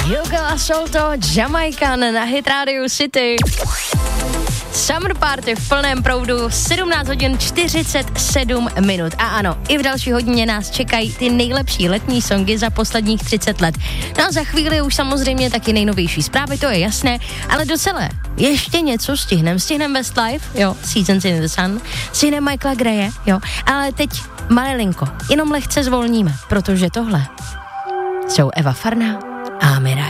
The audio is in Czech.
Hugo Assolto, Jamaican na Hit Radio City. Summer Party v plném proudu, 17 hodin 47 minut. A ano, i v další hodině nás čekají ty nejlepší letní songy za posledních 30 let. No a za chvíli už samozřejmě taky nejnovější zprávy, to je jasné, ale docela ještě něco stihnem Westlife, jo, Seasons in the Sun, stihnem Michaela Graye, jo, ale teď malilinko, jenom lehce zvolníme, protože tohle jsou Eva Farná a Amira.